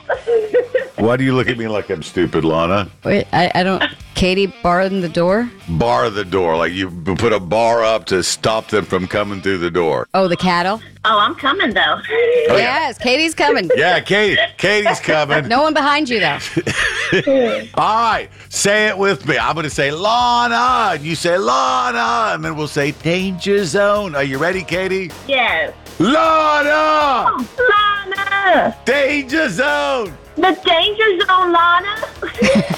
Why do you look at me like I'm stupid, Lana? Wait, I don't. Katie barring the door? Bar the door, like you put a bar up to stop them from coming through the door. Oh, the cattle? Oh, I'm coming, though. Oh, yeah. Yes, Katie's coming. Yeah, Katie's coming. No one behind you, though. All right, say it with me. I'm going to say Lana, and you say Lana, and then we'll say Danger Zone. Are you ready, Katie? Yes. Lana! Lana! Danger Zone! The danger zone, Lana!